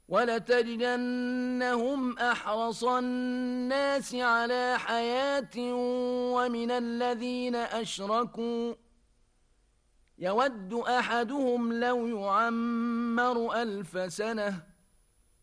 وَلَتَجِدَنَّهُمْ أَحْرَصَ النَّاسِ عَلَىٰ حَيَاةٍ وَمِنَ الَّذِينَ أَشْرَكُوا يَوَدُّ أَحَدُهُمْ لَوْ يُعَمَّرُ 1000 سَنَةٍ